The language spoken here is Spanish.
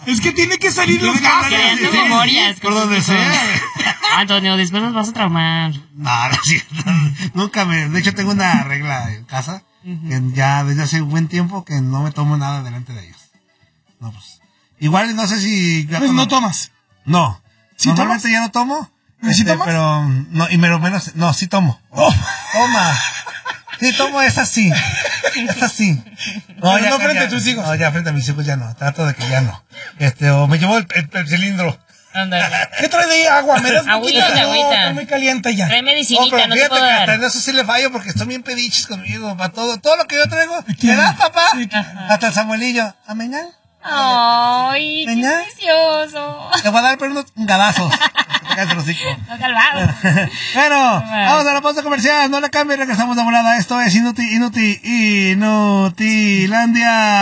Es que tiene que salir los gases. Creando memorias. Por donde sea. Antonio, después nos vas a traumar. No, nunca de hecho tengo una regla en casa, que ya desde hace un buen tiempo que no me tomo nada delante de ellos. No, pues. Igual no sé si... Pues no tomas. No. ¿Sí Normalmente tomas? ya no tomo. ¿Sí tomas? Pero, no, y menos, no, sí tomo. Oh. Toma. Sí tomo, es así. Es así. No, ya, no frente a tus hijos. No, ya frente a mis hijos ya no. Trato de que ya no. O me llevo el cilindro. Ándale. ¿Qué traes de ahí? Agua, ¿me das Agüita, poquito? agüita. No, está muy caliente ya. Trae medicinita, pero no te fíjate puedo que dar. hasta en eso sí le fallo porque están bien pediches conmigo. Para todo lo que yo traigo. ¿Qué? ¿Me das, papá? Sí. Hasta el Samuelillo. ¿Amenan? Ay, qué ¿Venga? precioso. Te voy a dar pero unos gadazos. Te caes el hocico. No salvado. Bueno, vamos a la pausa comercial. No le cambie, regresamos de volada. Esto es Inutilandia.